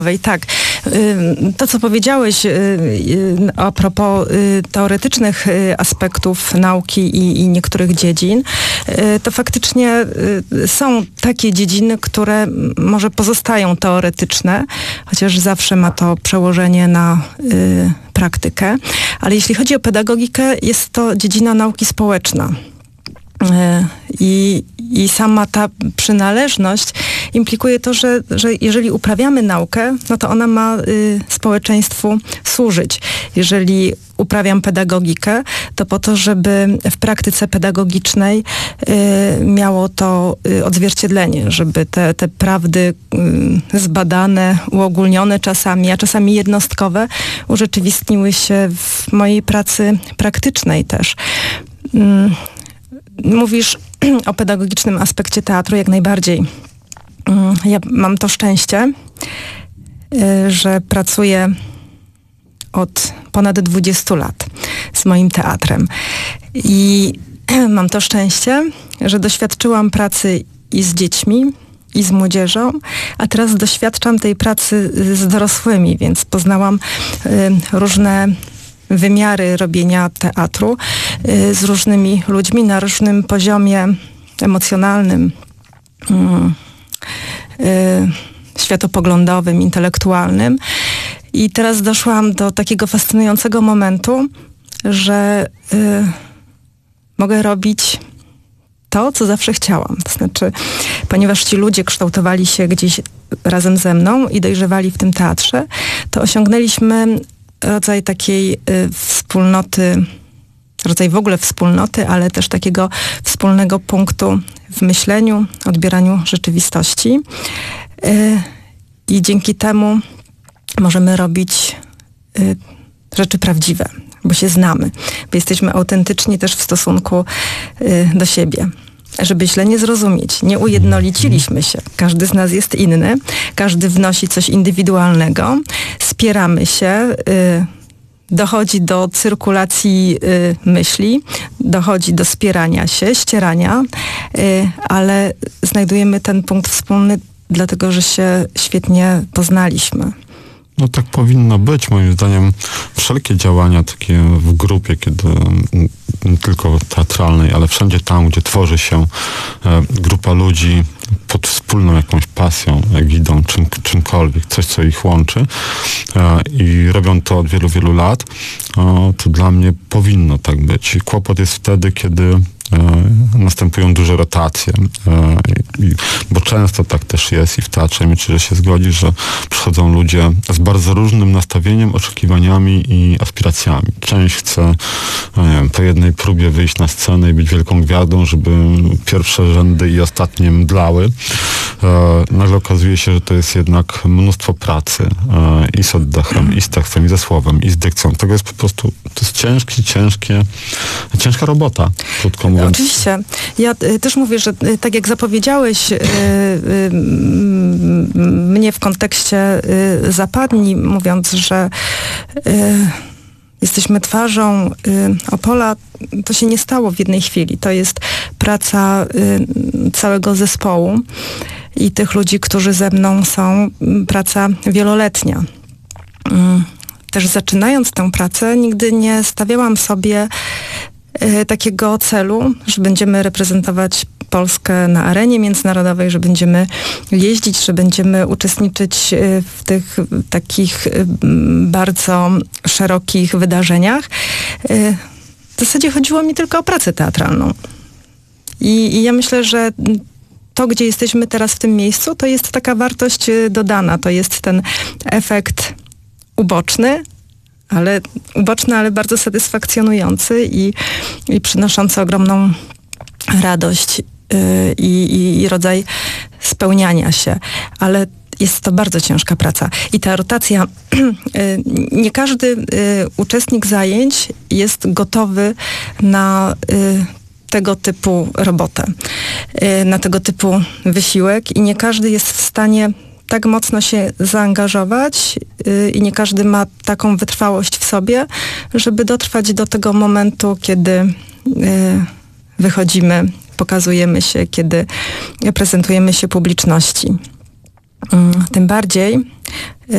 Tak. To, co powiedziałeś a propos teoretycznych aspektów nauki i niektórych dziedzin, to faktycznie są takie dziedziny, które może pozostają teoretyczne, chociaż zawsze ma to przełożenie na praktykę. Ale jeśli chodzi o pedagogikę, jest to dziedzina nauki społeczna. I sama ta przynależność implikuje to, że jeżeli uprawiamy naukę, no to ona ma społeczeństwu służyć. Jeżeli uprawiam pedagogikę, to po to, żeby w praktyce pedagogicznej miało to odzwierciedlenie, żeby te prawdy zbadane, uogólnione czasami, a czasami jednostkowe, urzeczywistniły się w mojej pracy praktycznej też. Mówisz o pedagogicznym aspekcie teatru, jak najbardziej. Ja mam to szczęście, że pracuję od ponad 20 lat z moim teatrem. I mam to szczęście, że doświadczyłam pracy i z dziećmi, i z młodzieżą, a teraz doświadczam tej pracy z dorosłymi, więc poznałam różne wymiary robienia teatru z różnymi ludźmi na różnym poziomie emocjonalnym, światopoglądowym, intelektualnym. I teraz doszłam do takiego fascynującego momentu, że mogę robić to, co zawsze chciałam. To znaczy, ponieważ ci ludzie kształtowali się gdzieś razem ze mną i dojrzewali w tym teatrze, to osiągnęliśmy rodzaj takiej wspólnoty, rodzaj w ogóle wspólnoty, ale też takiego wspólnego punktu w myśleniu, odbieraniu rzeczywistości. I dzięki temu możemy robić rzeczy prawdziwe, bo się znamy, bo jesteśmy autentyczni też w stosunku do siebie. Żeby źle nie zrozumieć, nie ujednoliciliśmy się. Każdy z nas jest inny, każdy wnosi coś indywidualnego, spieramy się, dochodzi do cyrkulacji myśli, dochodzi do spierania się, ścierania, ale znajdujemy ten punkt wspólny, dlatego że się świetnie poznaliśmy. No tak powinno być, moim zdaniem. Wszelkie działania takie w grupie, kiedy nie tylko teatralnej, ale wszędzie tam, gdzie tworzy się grupa ludzi pod wspólną jakąś pasją, jak idą czymkolwiek, coś, co ich łączy i robią to od wielu, wielu lat, to dla mnie powinno tak być. I kłopot jest wtedy, kiedy następują duże rotacje, bo często tak też jest i w teatrze myślę, że się zgodzi, że przychodzą ludzie z bardzo różnym nastawieniem, oczekiwaniami i aspiracjami. Część chce, nie wiem, po jednej próbie wyjść na scenę i być wielką gwiazdą, żeby pierwsze rzędy i ostatnie mdlały. Nagle okazuje się, że to jest jednak mnóstwo pracy i z oddechem, i z tekstem, i ze słowem, i z dykcją. Tego jest po prostu, to jest ciężka robota, krótko mówiąc. Oczywiście. Ja też mówię, że tak jak zapowiedziałeś mnie w kontekście zapadni, mówiąc, że jesteśmy twarzą Opola, to się nie stało w jednej chwili. To jest praca całego zespołu i tych ludzi, którzy ze mną są, praca wieloletnia. Też zaczynając tę pracę, nigdy nie stawiałam sobie takiego celu, że będziemy reprezentować Polskę na arenie międzynarodowej, że będziemy jeździć, że będziemy uczestniczyć w tych takich bardzo szerokich wydarzeniach. W zasadzie chodziło mi tylko o pracę teatralną. I ja myślę, że to, gdzie jesteśmy teraz w tym miejscu, to jest taka wartość dodana, to jest ten efekt uboczny, ale bardzo satysfakcjonujący i przynoszący ogromną radość i rodzaj spełniania się. Ale jest to bardzo ciężka praca. I ta rotacja, nie każdy uczestnik zajęć jest gotowy na tego typu robotę, na tego typu wysiłek i nie każdy jest w stanie tak mocno się zaangażować i nie każdy ma taką wytrwałość w sobie, żeby dotrwać do tego momentu, kiedy wychodzimy, pokazujemy się, kiedy prezentujemy się publiczności. Tym bardziej